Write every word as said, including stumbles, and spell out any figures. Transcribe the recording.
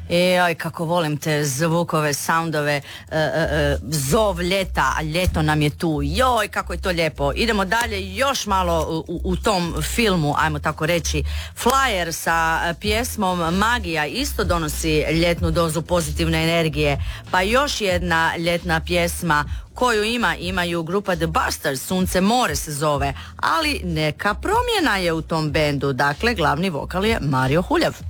E, oj, kako volim te zvukove, soundove, e, e, zov ljeta, a ljeto nam je tu. Joj, kako je to lijepo. Idemo dalje, još malo u, u tom filmu, ajmo tako reći. Flyer sa pjesmom Magija isto donosi ljetnu dozu pozitivne energije. Pa još jedna ljetna pjesma koju ima, imaju grupa The Busters, Sunce more se zove, ali neka promjena je u tom bendu. Dakle, glavni vokal je Mario Huljev.